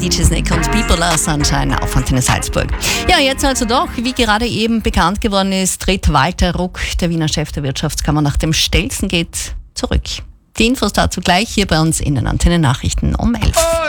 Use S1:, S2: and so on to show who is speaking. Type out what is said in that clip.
S1: DJ Snake und Bipolar Sunshine auf Antenne Salzburg. Ja, jetzt also doch, wie gerade eben bekannt geworden ist, tritt Walter Ruck, der Wiener Chef der Wirtschaftskammer, nach dem Stelzengate zurück. Die Infos dazu gleich hier bei uns in den Antenne Nachrichten um 11.